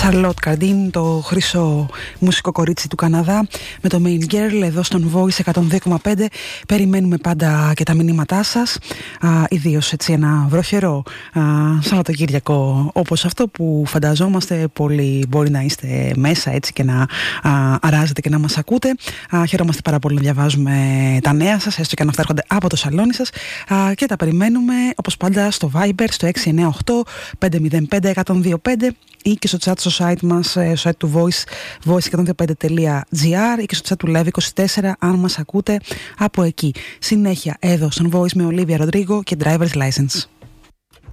Charlotte Cardin, το χρυσό μουσικό κορίτσι του Καναδά, με το Main Girl εδώ στον Voice 102,5. Περιμένουμε πάντα και τα μηνύματά σας, ιδίως έτσι ένα βροχερό Σαββατοκύριακο όπως αυτό που φανταζόμαστε. Πολλοί μπορεί να είστε μέσα έτσι και να αράζετε και να μας ακούτε. Χαιρόμαστε πάρα πολύ να διαβάζουμε τα νέα σας, έστω και αν αυτά έρχονται από το σαλόνι σας, και τα περιμένουμε όπως πάντα στο Viber, στο 698-505-125 ή και στο chat στο site μας, στο site του Voice, voice125.gr, ή και στο chat του Live24 αν μας ακούτε από εκεί. Συνέχεια εδώ στον Voice με Olivia Rodrigo και Driver's License.